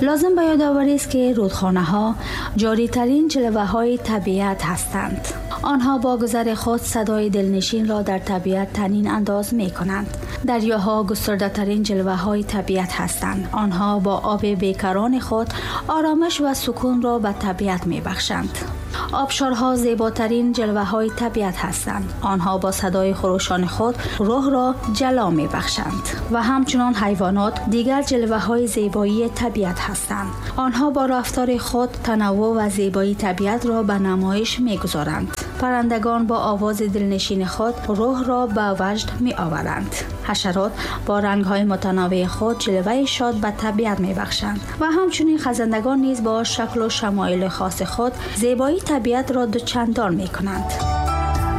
لازم به یادآوری است که رودخانه‌ها جاری‌ترین جلوه‌های طبیعت هستند. آنها با گذر خود صدای دلنشین را در طبیعت طنین انداز می‌کنند. دریاها گسترده‌ترین جلوه‌های طبیعت هستند. آنها با آب بیکران خود آرامش و سکون را به طبیعت می‌بخشند. آبشارها زیباترین جلوه‌های طبیعت هستند. آنها با صدای خروشان خود روح را جلا می‌بخشند. و همچنین حیوانات دیگر جلوه‌های زیبایی طبیعت هستند. آنها با رفتار خود تنوع و زیبایی طبیعت را به نمایش می‌گذارند. پرندگان با آواز دلنشین خود روح را به وجد می‌آورند. حشرات با رنگ‌های متنوع خود جلوه شاد به طبیعت می‌بخشند و همچنین خزندگان نیز با شکل و شمایل خاص خود زیبایی طبیعت را دوچندان می‌کنند.